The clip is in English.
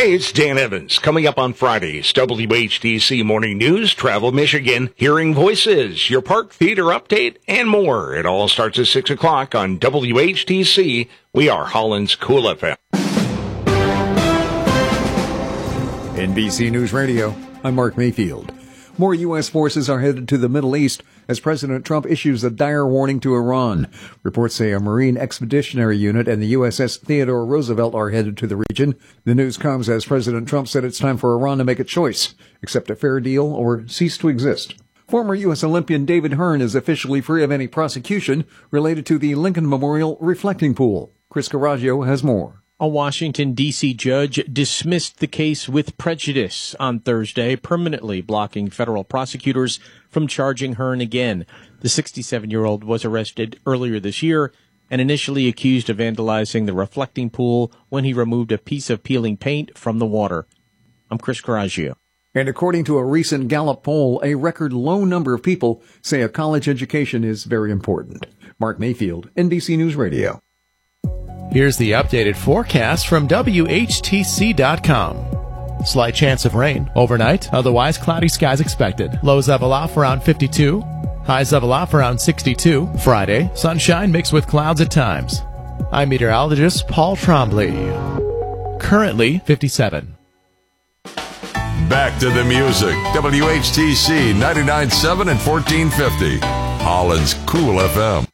Hey, it's Dan Evans. Coming up on Fridays, WHTC Morning News, Travel Michigan, Hearing Voices, your park theater update, and more. It all starts at 6 o'clock on WHTC. We are Holland's Cool FM. NBC News Radio, I'm Mark Mayfield. More U.S. forces are headed to the Middle East as President Trump issues a dire warning to Iran. Reports say a Marine Expeditionary Unit and the USS Theodore Roosevelt are headed to the region. The news comes as President Trump said it's time for Iran to make a choice, accept a fair deal or cease to exist. Former U.S. Olympian David Hearn is officially free of any prosecution related to the Lincoln Memorial Reflecting Pool. Chris Caraggio has more. A Washington, D.C. judge dismissed the case with prejudice on Thursday, permanently blocking federal prosecutors from charging Hearn again. The 67-year-old was arrested earlier this year and initially accused of vandalizing the reflecting pool when he removed a piece of peeling paint from the water. I'm Chris Caraggio. And according to a recent Gallup poll, a record low number of people say a college education is very important. Mark Mayfield, NBC News Radio. Here's the updated forecast from WHTC.com. Slight chance of rain overnight, otherwise cloudy skies expected. Lows level off around 52. Highs level off around 62. Friday, sunshine mixed with clouds at times. I'm meteorologist Paul Trombley. Currently 57. Back to the music. WHTC 99.7 and 1450. Holland's Cool FM.